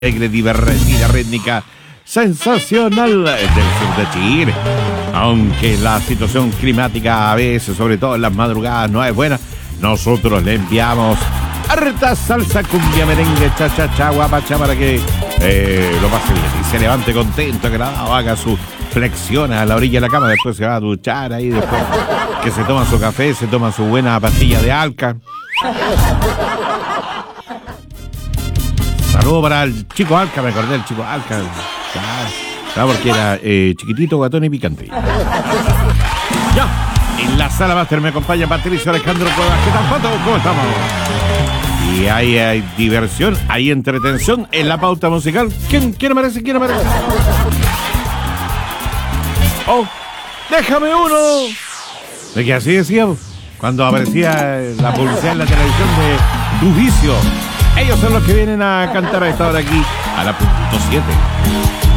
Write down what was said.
alegre, divertida, rítmica, sensacional del sur de Chile. Aunque la situación climática a veces, sobre todo en las madrugadas, no es buena, nosotros le enviamos harta salsa, cumbia, merengue, cha-cha-cha, guapacha para que lo pase bien y se levante contento, que haga sus flexiones a la orilla de la cama, después se va a duchar ahí, después que se toma su café, se toma su buena pastilla de alca. Saludo para el chico Alca, me acordé del chico Alca. Claro, porque era chiquitito, guatón y picante. Ya, en la sala máster me acompaña Patricio Alejandro Cuevas. ¿Qué tal, Pato? ¿Cómo estamos? Y ahí hay diversión, hay entretención en la pauta musical. ¿Quién merece? ¿Quién merece? ¡Oh! ¡Déjame uno! De que así decíamos cuando aparecía la publicidad en la televisión de Tu Vicio. Ellos son los que vienen a cantar a esta hora aquí, a la punto 7.